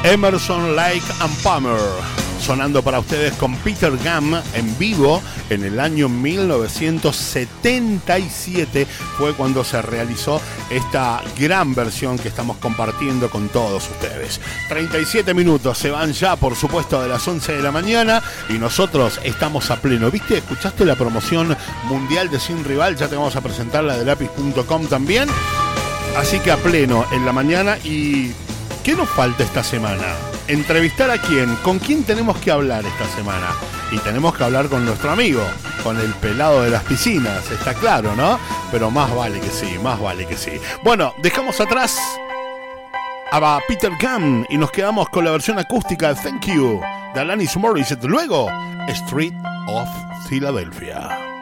Emerson, Lake and Palmer, sonando para ustedes con Peter Gamm en vivo en el año 1977. Fue cuando se realizó esta gran versión que estamos compartiendo con todos ustedes. 37 minutos se van ya, por supuesto, de las 11 de la mañana y nosotros estamos a pleno. ¿Viste? ¿Escuchaste la promoción mundial de Sin Rival? Ya te vamos a presentar la de Lápiz.com también. Así que a pleno en la mañana. ¿Y qué nos falta esta semana? ¿Entrevistar a quién? ¿Con quién tenemos que hablar esta semana? Y tenemos que hablar con nuestro amigo, con el pelado de las piscinas, está claro, ¿no? Pero más vale que sí, más vale que sí. Bueno, dejamos atrás a Peter Gamm y nos quedamos con la versión acústica de Thank You de Alanis Morissette. Luego, Street of Philadelphia.